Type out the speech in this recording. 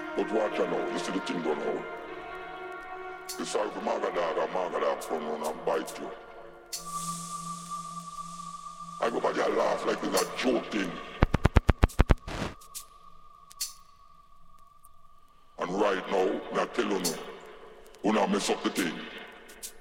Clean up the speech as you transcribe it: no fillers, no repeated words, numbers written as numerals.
But watch out now, you see the thing going on. It's all for Magadog come round and bite you. I go by your laugh like it's a joke thing. And right now, I tell you now, you not mess up the thing.